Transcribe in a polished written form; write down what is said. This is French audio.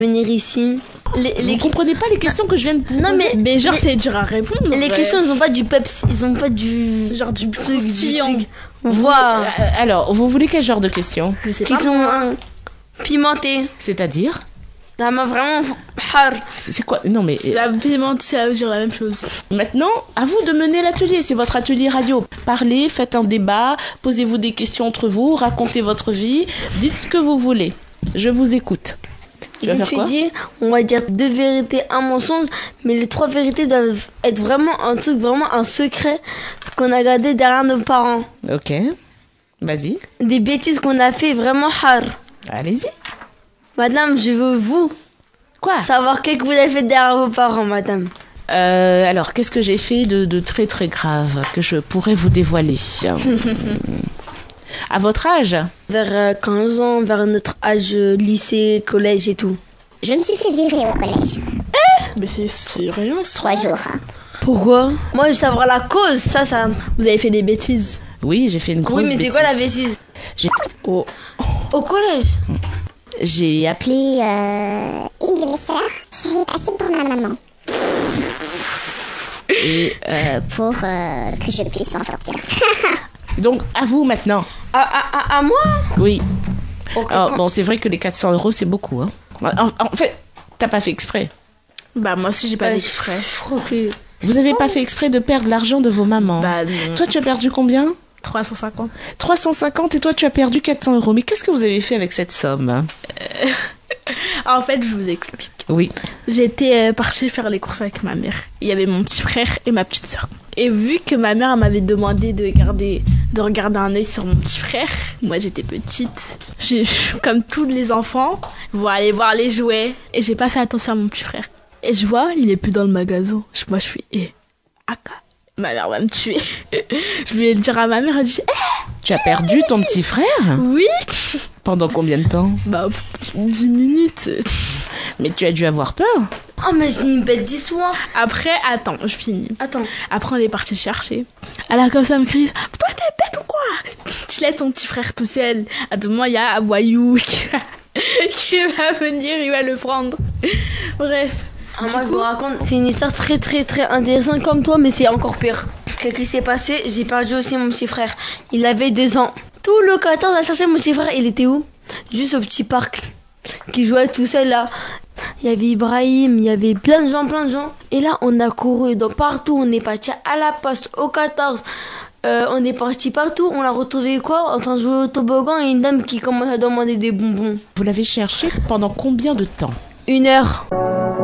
venir ici. Vous comprenez pas les questions que je viens de vous Non, poser? Mais genre, c'est dur à répondre. Les questions, ils ont pas du peps, ils ont pas du... Genre du croustillant. croustillant. Voilà. Alors, vous voulez quel genre de questions? Je sais Qui pas. sont pimentés. C'est-à-dire? Ça m'a vraiment... har. C'est quoi? Non, mais Ça pimente, ça veut dire la même chose. maintenant, à vous de mener l'atelier. C'est votre atelier radio. Parlez, faites un débat, posez-vous des questions entre vous, racontez votre vie, dites ce que vous voulez. Je vous écoute. Tu Je vas me faire suis quoi? dit, on va dire 2 vérités, un mensonge, mais les 3 vérités doivent être vraiment un truc, vraiment un secret qu'on a gardé derrière nos parents. Ok. Vas-y. Des bêtises qu'on a fait vraiment har. Allez-y. Madame, je veux vous Quoi? savoir qu'est-ce que vous avez fait derrière vos parents, madame. Alors, qu'est-ce que j'ai fait de très très grave que je pourrais vous dévoiler? À votre âge? Vers 15 ans, vers notre âge lycée, collège et tout. Je me suis fait virer au collège. Mais c'est rien, ça. 3 jours. Pourquoi? Moi, je veux savoir la cause, ça... Vous avez fait des bêtises. Oui, j'ai fait une grosse Oui, mais c'est bêtise. quoi la bêtise? Oh. Au collège? J'ai appelé... Une de mes sœurs, j'ai passé pour ma maman. et, Pour que je puisse m'en sortir. donc, à vous maintenant. À moi? Oui. Ok, Alors, bon, c'est vrai que les 400 euros, c'est beaucoup. Hein. En fait, t'as pas fait exprès. Bah, moi aussi, j'ai pas fait exprès. Je crois que... Vous avez pas fait exprès de perdre l'argent de vos mamans. Bah, non. Toi, tu as perdu combien? 350. 350 et toi, tu as perdu 400 euros. Mais qu'est-ce que vous avez fait avec cette somme? En fait, je vous explique. Oui. J'étais partie faire les courses avec ma mère. Il y avait mon petit frère et ma petite sœur. Et vu que ma mère m'avait demandé de regarder un œil sur mon petit frère, moi j'étais petite. Comme tous les enfants, vous aller voir les jouets. Et j'ai pas fait attention à mon petit frère. Et je vois, il est plus dans le magasin. Moi je suis, Aka, ma mère va me tuer. Je voulais le dire à ma mère, elle dit, Tu as perdu ton petit frère? oui. Pendant combien de temps? Bah, 10 minutes. Mais tu as dû avoir peur. Oh, mais j'ai une bête d'histoire. Après, attends, je finis. Attends. Après, on est parti chercher. Elle a comme ça me crie, toi t'es bête ou quoi? Tu laisses ton petit frère tout seul. À tout moment, il y a un voyou qui va venir, il va le prendre. Bref. Moi, je vous raconte, c'est une histoire très très très intéressante comme toi, mais c'est encore pire. Qu'est-ce qui s'est passé? J'ai perdu aussi mon petit frère. Il avait 2 ans. Tout le 14 a cherché mon petit frère. Il était où? Juste au petit parc qui jouait tout seul là. Il y avait Ibrahim, il y avait plein de gens. Et là, on a couru dans partout. On est parti à la poste, au 14. On est parti partout. On l'a retrouvé quoi? En train de jouer au toboggan et une dame qui commence à demander des bonbons. Vous l'avez cherché pendant combien de temps? 1 heure.